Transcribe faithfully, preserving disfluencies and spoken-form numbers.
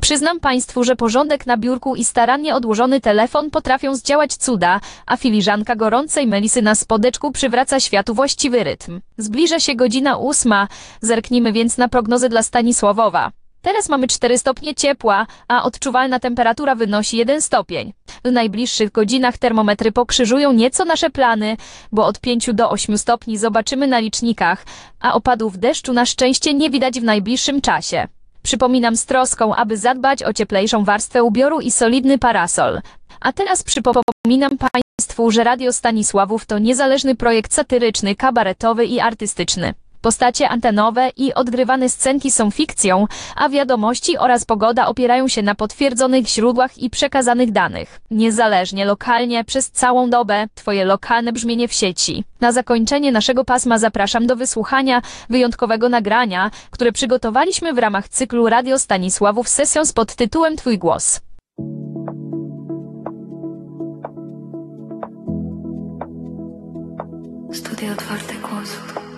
Przyznam Państwu, że porządek na biurku i starannie odłożony telefon potrafią zdziałać cuda, a filiżanka gorącej melisy na spodeczku przywraca światu właściwy rytm. Zbliża się godzina ósma, zerknijmy więc na prognozę dla Stanisławowa. Teraz mamy cztery stopnie ciepła, a odczuwalna temperatura wynosi jeden stopień. W najbliższych godzinach termometry pokrzyżują nieco nasze plany, bo od pięciu do ośmiu stopni zobaczymy na licznikach, a opadów deszczu na szczęście nie widać w najbliższym czasie. Przypominam z troską, aby zadbać o cieplejszą warstwę ubioru i solidny parasol. A teraz przypominam Państwu, że Radio Stanisławów to niezależny projekt satyryczny, kabaretowy i artystyczny. Postacie antenowe i odgrywane scenki są fikcją, a wiadomości oraz pogoda opierają się na potwierdzonych źródłach i przekazanych danych. Niezależnie, lokalnie, przez całą dobę, Twoje lokalne brzmienie w sieci. Na zakończenie naszego pasma zapraszam do wysłuchania wyjątkowego nagrania, które przygotowaliśmy w ramach cyklu Radio Stanisławów z sesją z podtytułem Twój głos. Studia Otwarte Głosów.